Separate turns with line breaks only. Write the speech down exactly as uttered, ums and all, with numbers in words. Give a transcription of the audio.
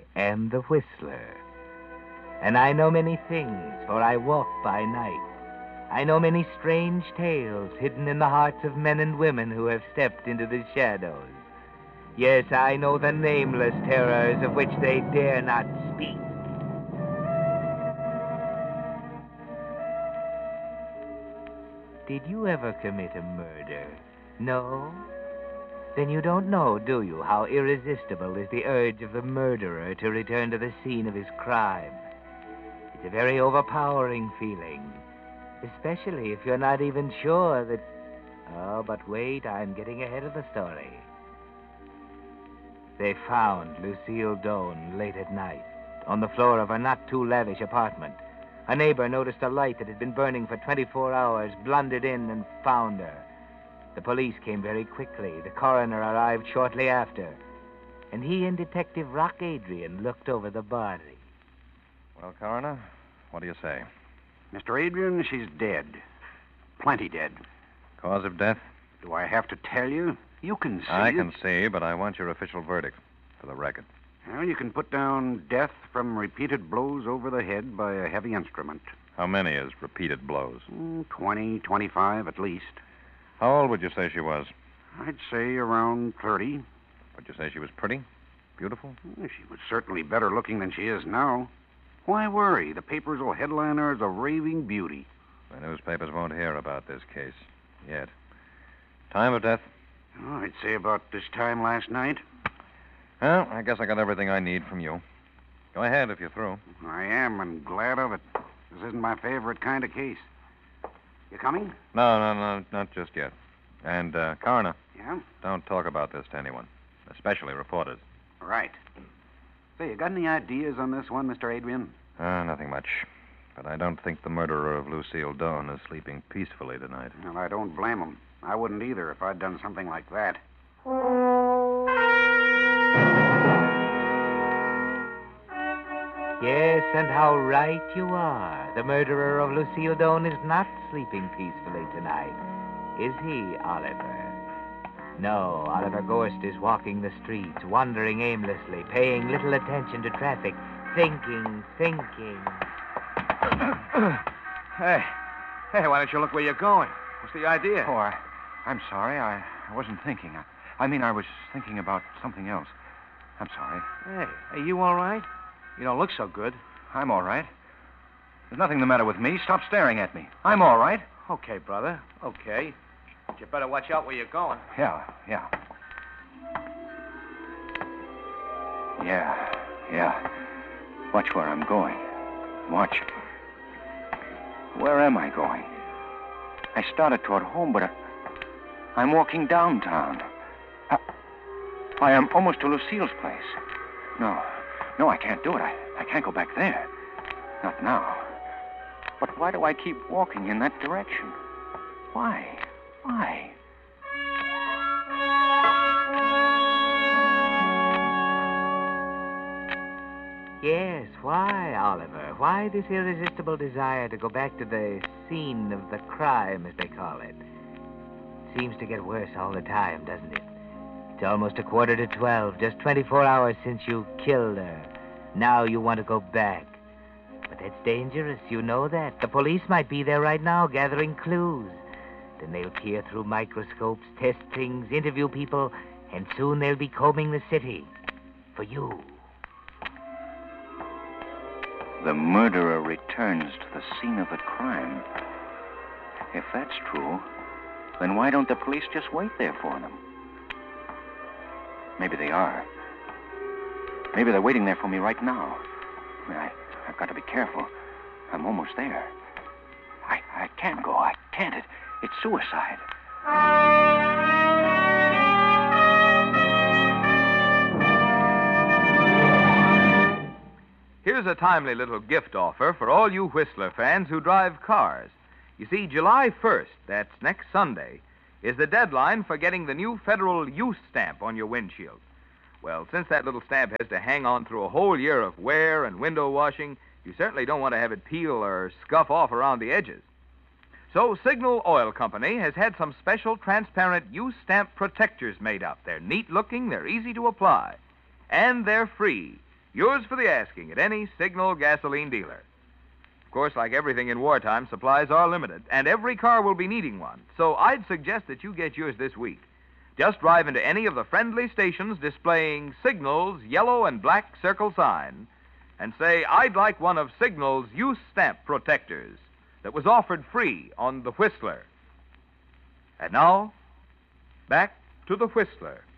am the Whistler. And I know many things, for I walk by night. I know many strange tales hidden in the hearts of men and women who have stepped into the shadows. Yes, I know the nameless terrors of which they dare not speak. Did you ever commit a murder? No? Then you don't know, do you, how irresistible is the urge of the murderer to return to the scene of his crime? It's a very overpowering feeling, especially if you're not even sure that... Oh, but wait, I'm getting ahead of the story. They found Lucille Doane late at night on the floor of a not-too-lavish apartment. A neighbor noticed a light that had been burning for twenty-four hours, blundered in, and found her. The police came very quickly. The coroner arrived shortly after. And he and Detective Rock Adrian looked over the body.
Well, Coroner, what do you say?
Mister Adrian, she's dead. Plenty dead.
Cause of death?
Do I have to tell you? You can see
I
it.
can see, but I want your official verdict for the record.
Well, you can put down death from repeated blows over the head by a heavy instrument.
How many is repeated blows?
Mm, twenty, twenty-five at least.
How old would you say she was?
I'd say around thirty.
Would you say she was pretty? Beautiful?
Well, she was certainly better looking than she is now. Why worry? The papers will headline her as a raving beauty.
The newspapers won't hear about this case yet. Time of death?
Oh, I'd say about this time last night.
Well, I guess I got everything I need from you. Go ahead if you're through.
I am, and glad of it. This isn't my favorite kind of case. You coming?
No, no, no, not just yet. And, uh, Coroner.
Yeah?
Don't talk about this to anyone, especially reporters.
Right. Say, you got any ideas on this one, Mister Adrian?
Uh, nothing much. But I don't think the murderer of Lucille Doane is sleeping peacefully tonight.
Well, I don't blame him. I wouldn't either if I'd done something like that.
Yes, and how right you are. The murderer of Lucille Doane is not sleeping peacefully tonight. Is he, Oliver? No, Oliver Gorst is walking the streets, wandering aimlessly, paying little attention to traffic, thinking, thinking.
Hey, hey, why don't you look where you're going? What's the idea?
Oh, I, I'm sorry. I, I wasn't thinking. I, I mean, I was thinking about something else. I'm sorry.
Hey, are you all right? You don't look so good.
I'm all right. There's nothing the matter with me. Stop staring at me. I'm all right.
Okay, brother. Okay. But you better watch out where you're going.
Yeah, yeah. Yeah, yeah. Watch where I'm going. Watch. Where am I going? I started toward home, but I, I'm walking downtown. I, I am almost to Lucille's place. No, no, I can't do it. I, I can't go back there. Not now. But why do I keep walking in that direction? Why? Why?
Yes, why, Oliver? Why this irresistible desire to go back to the scene of the crime, as they call it? Seems to get worse all the time, doesn't it? It's almost a quarter to twelve, just twenty-four hours since you killed her. Now you want to go back. But that's dangerous, you know that. The police might be there right now, gathering clues. Then they'll peer through microscopes, test things, interview people, and soon they'll be combing the city. For you.
The murderer returns to the scene of the crime. If that's true, then why don't the police just wait there for them? Maybe they are. Maybe they're waiting there for me right now. I, I've got to be careful. I'm almost there. I, I can't go. I can't. It, it's suicide.
Here's a timely little gift offer for all you Whistler fans who drive cars. You see, July first, that's next Sunday, is the deadline for getting the new federal use stamp on your windshield. Well, since that little stamp has to hang on through a whole year of wear and window washing, you certainly don't want to have it peel or scuff off around the edges. So Signal Oil Company has had some special transparent use stamp protectors made up. They're neat looking, they're easy to apply, and they're free. Yours for the asking at any Signal gasoline dealer. Of course, like everything in wartime, supplies are limited, and every car will be needing one. So I'd suggest that you get yours this week. Just drive into any of the friendly stations displaying Signal's yellow and black circle sign and say, I'd like one of Signal's use stamp protectors that was offered free on the Whistler. And now, back to the Whistler.